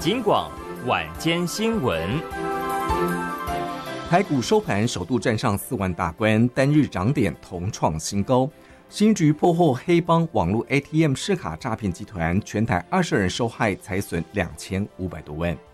警广晚间新闻。 台股收盘首度站上4万大关，单日涨点同创新高。新局破获黑帮网络 ATM 试卡诈骗集团，全台20人受害，财损2500多万。